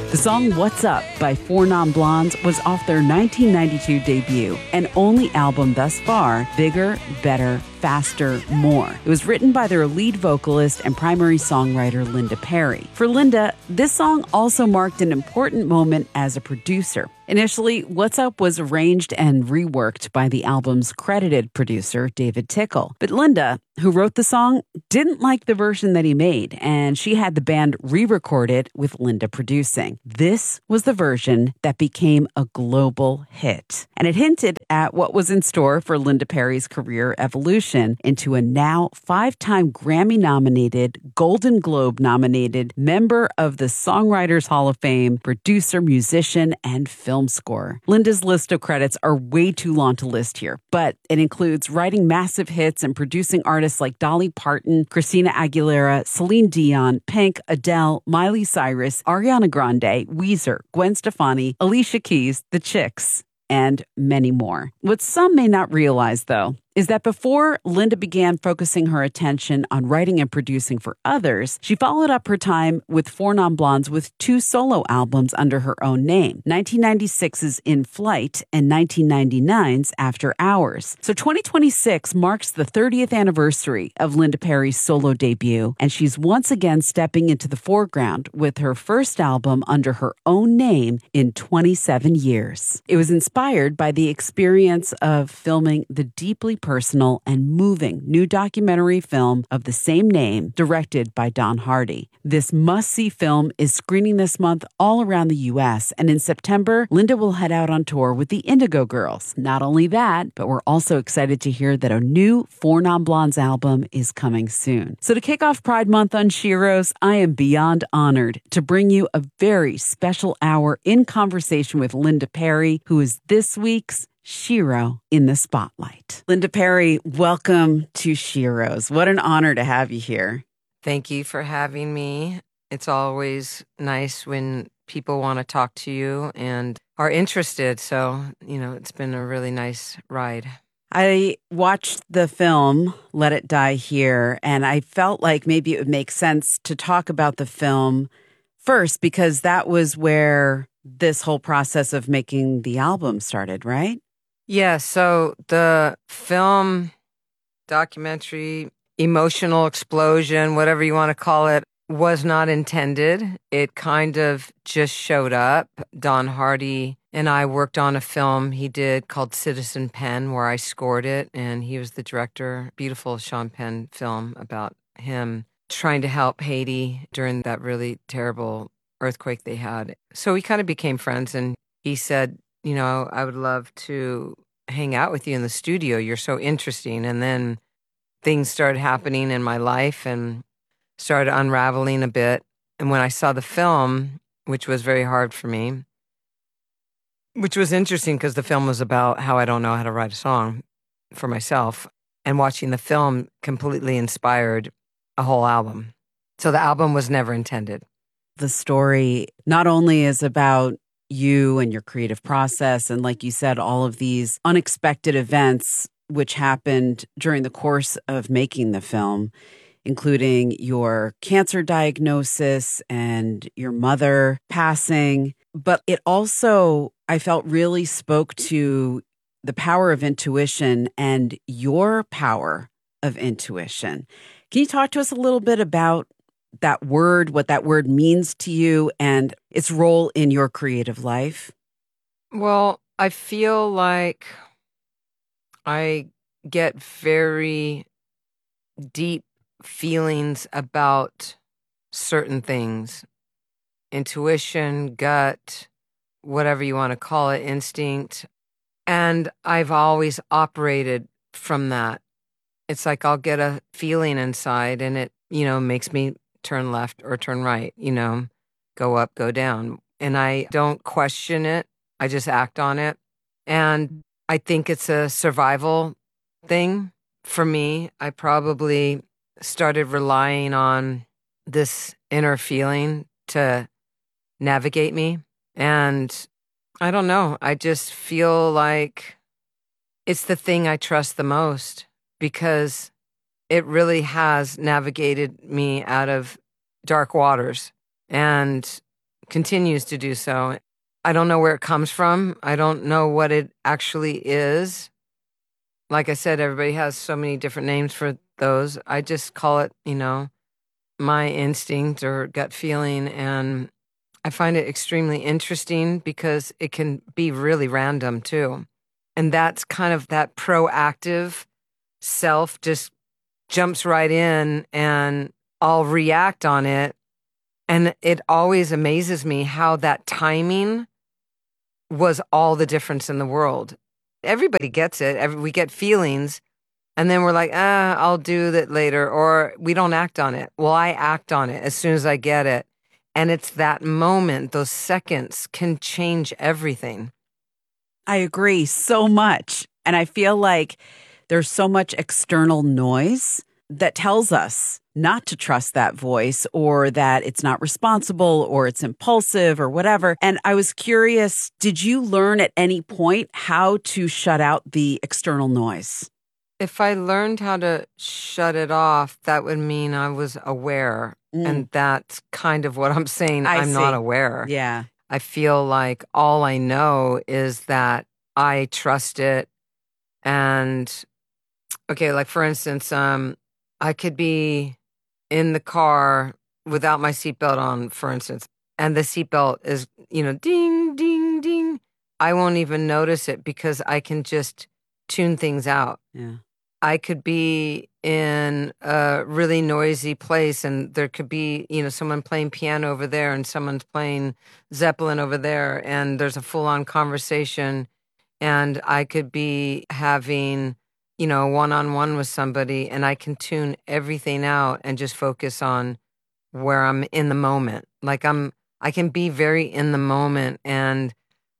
The song What's Up by Four Non Blondes was off their 1992 debut and only album thus far, Bigger, Better, Faster, More. It was written by their lead vocalist and primary songwriter, Linda Perry. For Linda, this song also marked an important moment as a producer. Initially, What's Up was arranged and reworked by the album's credited producer, David Tickle. But Linda, who wrote the song, didn't like the version that he made, and she had the band re-record it with Linda producing. This was the version that became a global hit, and it hinted at what was in store for Linda Perry's career evolution into a now 5-time Grammy-nominated, Golden Globe-nominated member of the Songwriters Hall of Fame, producer, musician, and film score. Linda's list of credits are way too long to list here, but it includes writing massive hits and producing artists like Dolly Parton, Christina Aguilera, Celine Dion, Pink, Adele, Miley Cyrus, Ariana Grande, Weezer, Gwen Stefani, Alicia Keys, The Chicks, and many more. What some may not realize, though, is that before Linda began focusing her attention on writing and producing for others, she followed up her time with Four Non Blondes with 2 solo albums under her own name, 1996's In Flight and 1999's After Hours. So 2026 marks the 30th anniversary of Linda Perry's solo debut, and she's once again stepping into the foreground with her first album under her own name in 27 years. It was inspired by the experience of filming the deeply personal and moving new documentary film of the same name, directed by Don Hardy. This must-see film is screening this month all around the U.S., and in September, Linda will head out on tour with the Indigo Girls. Not only that, but we're also excited to hear that a new Four Non Blondes album is coming soon. So to kick off Pride Month on Sheroes, I am beyond honored to bring you a very special hour in conversation with Linda Perry, who is this week's Shero in the Spotlight. Linda Perry, welcome to Sheroes. What an honor to have you here. Thank you for having me. It's always nice when people want to talk to you and are interested. So, it's been a really nice ride. I watched the film, Let It Die Here, and I felt like maybe it would make sense to talk about the film first because that was where this whole process of making the album started, right? Yeah, so the film, documentary, emotional explosion, whatever you want to call it, was not intended. It kind of just showed up. Don Hardy and I worked on a film he did called Citizen Penn, where I scored it, and he was the director. Beautiful Sean Penn film about him trying to help Haiti during that really terrible earthquake they had. So we kind of became friends, and he said, I would love to hang out with you in the studio. You're so interesting. And then things started happening in my life and started unraveling a bit. And when I saw the film, which was very hard for me, which was interesting because the film was about how I don't know how to write a song for myself. And watching the film completely inspired a whole album. So the album was never intended. The story not only is about you and your creative process, and like you said, all of these unexpected events which happened during the course of making the film, including your cancer diagnosis and your mother passing. But it also, I felt, really spoke to the power of intuition and your power of intuition. Can you talk to us a little bit about that word, what that word means to you, and its role in your creative life? Well, I feel like I get very deep feelings about certain things. Intuition, gut, whatever you want to call it, instinct. And I've always operated from that. It's like I'll get a feeling inside and it, makes me turn left or turn right, go up, go down. And I don't question it. I just act on it. And I think it's a survival thing for me. I probably started relying on this inner feeling to navigate me. And I don't know. I just feel like it's the thing I trust the most because it really has navigated me out of dark waters and continues to do so. I don't know where it comes from. I don't know what it actually is. Like I said, everybody has so many different names for those. I just call it, my instinct or gut feeling. And I find it extremely interesting because it can be really random too. And that's kind of that proactive self just jumps right in and I'll react on it. And it always amazes me how that timing was all the difference in the world. Everybody gets it. We get feelings and then we're like, I'll do that later, or we don't act on it. Well, I act on it as soon as I get it. And it's that moment, those seconds can change everything. I agree so much. And I feel like there's so much external noise that tells us not to trust that voice or that it's not responsible or it's impulsive or whatever. And I was curious, did you learn at any point how to shut out the external noise? If I learned how to shut it off, that would mean I was aware. And that's kind of what I'm saying. I'm not aware. Yeah. I feel like all I know is that I trust it. And okay, like for instance, I could be in the car without my seatbelt on, for instance, and the seatbelt is, ding, ding, ding. I won't even notice it because I can just tune things out. Yeah. I could be in a really noisy place and there could be, someone playing piano over there and someone's playing Zeppelin over there and there's a full-on conversation and I could be having, a one-on-one with somebody and I can tune everything out and just focus on where I'm in the moment. Like I can be very in the moment and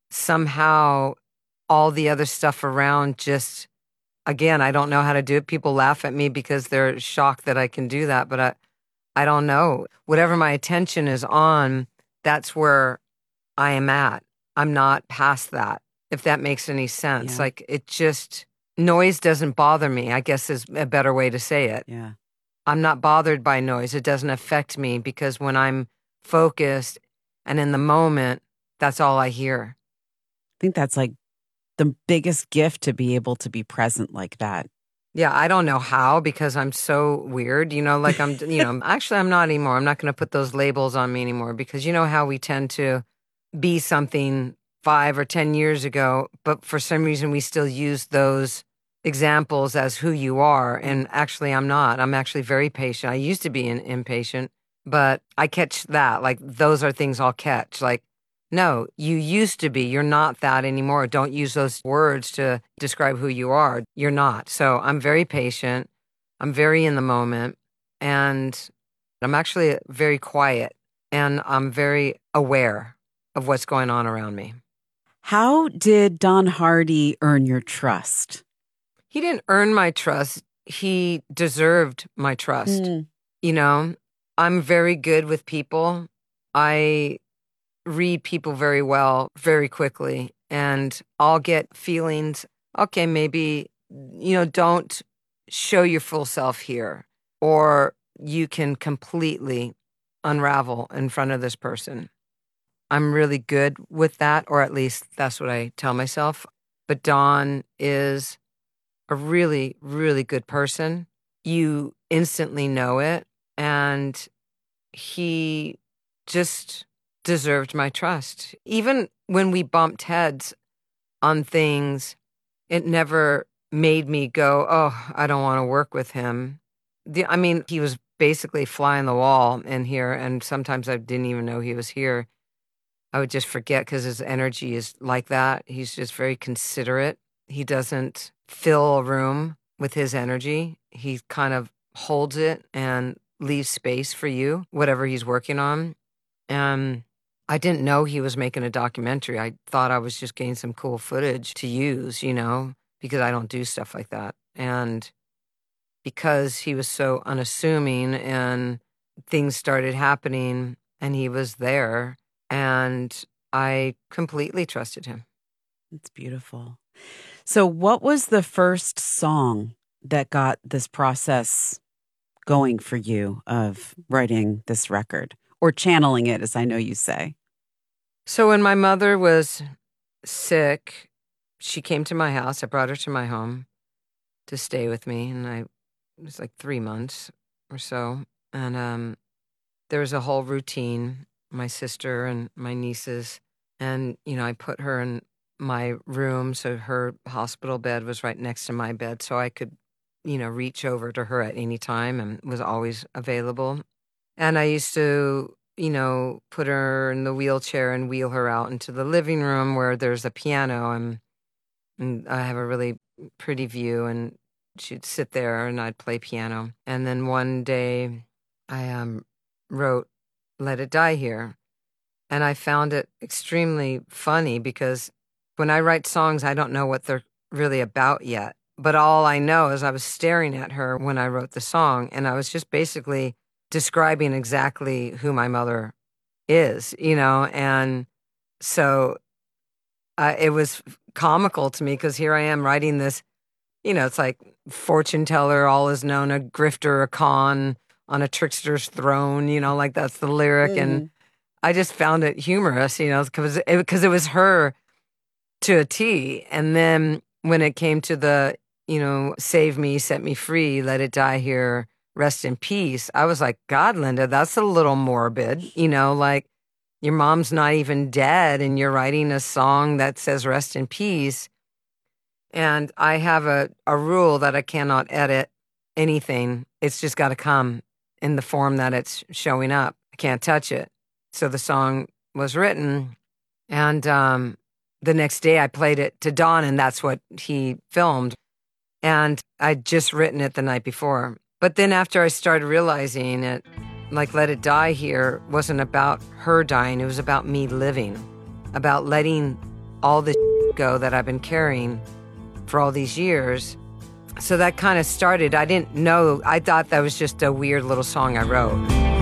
somehow all the other stuff around just, again, I don't know how to do it. People laugh at me because they're shocked that I can do that, but I don't know. Whatever my attention is on, that's where I am at. I'm not past that, if that makes any sense. Yeah. Like it just, noise doesn't bother me, I guess is a better way to say it. Yeah. I'm not bothered by noise. It doesn't affect me because when I'm focused and in the moment, that's all I hear. I think that's like the biggest gift to be able to be present like that. Yeah, I don't know how because I'm so weird, like I'm, actually I'm not anymore. I'm not going to put those labels on me anymore because you know how we tend to be something 5 or 10 years ago, but for some reason we still use those examples as who you are. And actually I'm not. I'm actually very patient. I used to be impatient, but I catch that. Like those are things I'll catch. Like, no, you used to be. You're not that anymore. Don't use those words to describe who you are. You're not. So I'm very patient. I'm very in the moment. And I'm actually very quiet. And I'm very aware of what's going on around me. How did Don Hardy earn your trust? He didn't earn my trust. He deserved my trust. I'm very good with people. I read people very well, very quickly, and I'll get feelings. Okay, maybe, don't show your full self here, or you can completely unravel in front of this person. I'm really good with that, or at least that's what I tell myself. But Don is a really, really good person. You instantly know it, and he just deserved my trust. Even when we bumped heads on things, it never made me go, oh, I don't want to work with him. He was basically fly on the wall in here, and sometimes I didn't even know he was here. I would just forget because his energy is like that. He's just very considerate. He doesn't fill a room with his energy. He kind of holds it and leaves space for you, whatever he's working on. And I didn't know he was making a documentary. I thought I was just getting some cool footage to use, because I don't do stuff like that. And because he was so unassuming and things started happening and he was there and I completely trusted him. It's beautiful. So what was the first song that got this process going for you of writing this record or channeling it, as I know you say? So when my mother was sick, she came to my house. I brought her to my home to stay with me, and it was like 3 months or so. And there was a whole routine, my sister and my nieces, and, I put her in my room, so her hospital bed was right next to my bed, so I could, reach over to her at any time and was always available. And I used to, put her in the wheelchair and wheel her out into the living room where there's a piano, and I have a really pretty view, and she'd sit there and I'd play piano. And then one day I wrote Let It Die Here. And I found it extremely funny because when I write songs, I don't know what they're really about yet. But all I know is I was staring at her when I wrote the song, and I was just basically describing exactly who my mother is, and so it was comical to me because here I am writing this, it's like fortune teller, all is known, a grifter, a con on a trickster's throne, like that's the lyric. And I just found it humorous, because it was her to a T. And then when it came to the, save me, set me free, let it die here, rest in peace, I was like, God, Linda, that's a little morbid, like your mom's not even dead and you're writing a song that says rest in peace. And I have a rule that I cannot edit anything. It's just got to come in the form that it's showing up. I can't touch it. So the song was written, and the next day I played it to Don, and that's what he filmed. And I'd just written it the night before. But then after I started realizing it, like Let It Die Here wasn't about her dying. It was about me living, about letting all the go that I've been carrying for all these years. So that kind of started. I didn't know. I thought that was just a weird little song I wrote.